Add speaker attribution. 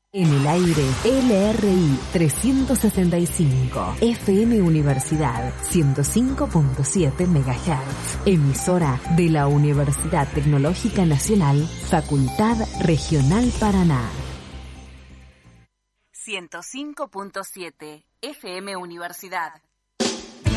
Speaker 1: En el aire, LRI 365, FM Universidad 105.7 MHz, emisora de la Universidad Tecnológica Nacional, Facultad Regional Paraná. 105.7, FM Universidad.